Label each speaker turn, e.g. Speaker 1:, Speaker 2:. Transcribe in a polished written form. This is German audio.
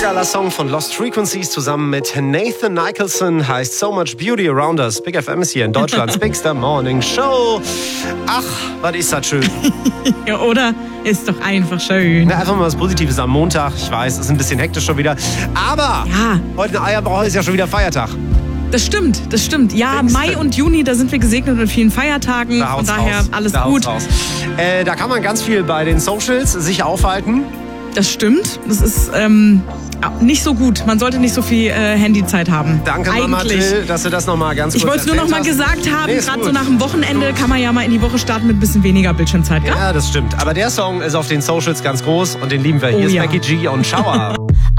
Speaker 1: geiler Song von Lost Frequencies zusammen mit Nathan Nicholson, heißt So Much Beauty Around Us. Big FM ist hier in Deutschlands Bigster Morning Show. Ach, was ist das schön.
Speaker 2: Ja, oder? Ist doch einfach schön.
Speaker 1: Na, einfach mal was Positives am Montag. Ich weiß, es ist ein bisschen hektisch schon wieder. Aber
Speaker 2: ja,
Speaker 1: heute eine Eierbrauch ist ja schon wieder Feiertag.
Speaker 2: Das stimmt. Ja, Mai und Juni, da sind wir gesegnet mit vielen Feiertagen. Von daher alles gut.
Speaker 1: Da kann man ganz viel bei den Socials sich aufhalten.
Speaker 2: Das stimmt. Das ist nicht so gut. Man sollte nicht so viel Handyzeit haben.
Speaker 1: Danke, Mama Till, dass du das nochmal ganz kurz
Speaker 2: Ich wollte es nur noch mal gesagt haben, gerade so nach dem Wochenende kann man ja mal in die Woche starten mit ein bisschen weniger Bildschirmzeit, gell?
Speaker 1: Ja, das stimmt. Aber der Song ist auf den Socials ganz groß und den lieben wir. Hier ist Becky G und Shower.